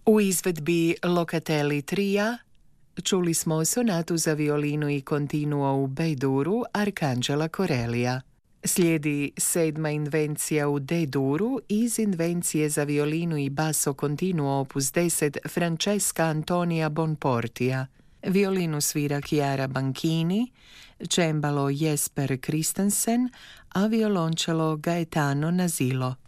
U izvedbi Locatelli trija čuli smo sonatu za violinu i continuo u B-duru Arcangela Corellia. Slijedi 7. invencija u D-duru iz invencije za violinu i basso continuo opus 10 Francesca Antonia Bonportia. Violinu svira Chiara Banchini, cembalo Jesper Christensen, a violončelo Gaetano Nasilo.